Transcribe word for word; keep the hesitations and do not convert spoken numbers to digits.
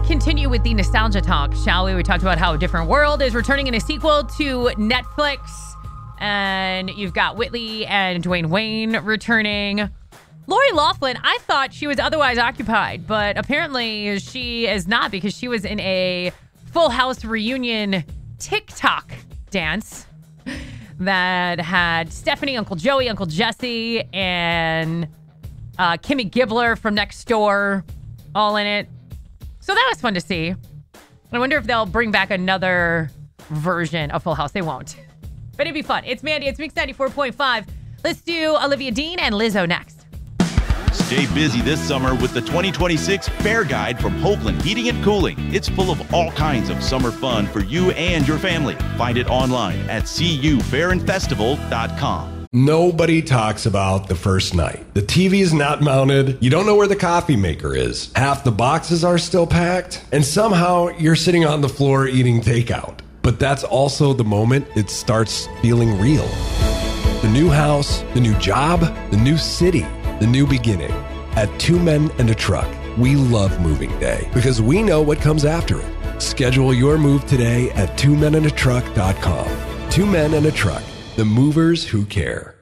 continue with the nostalgia talk, shall we? We talked about how A Different World is returning in a sequel to Netflix. And you've got Whitley and Dwayne Wayne returning. Lori Loughlin, I thought she was otherwise occupied, but apparently she is not, because she was in a Full House reunion TikTok dance that had Stephanie, Uncle Joey, Uncle Jesse, and uh, Kimmy Gibbler from next door all in it. So that was fun to see. I wonder if they'll bring back another version of Full House. They won't. But it'd be fun. It's Mandy. It's Mix ninety-four point five. Let's do Olivia Dean and Lizzo next. Stay busy this summer with the twenty twenty-six Fair Guide from Hoagland Heating and Cooling. It's full of all kinds of summer fun for you and your family. Find it online at c u fair and festival dot com. Nobody talks about the first night. The T V is not mounted. You don't know where the coffee maker is. Half the boxes are still packed. And somehow you're sitting on the floor eating takeout. But that's also the moment it starts feeling real. The new house, the new job, the new city, the new beginning. At Two Men and a Truck, we love moving day because we know what comes after it. Schedule your move today at two men and a truck dot com. Two Men and a Truck, the movers who care.